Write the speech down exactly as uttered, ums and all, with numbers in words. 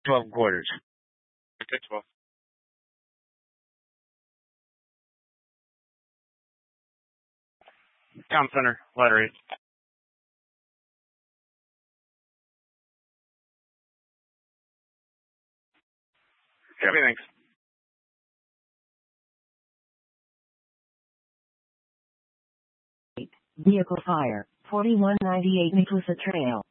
twelve quarters. Okay, twelve. Town center, ladder eight. Copy, thanks. Vehicle fire, forty-one ninety-eight Nicholas Trail.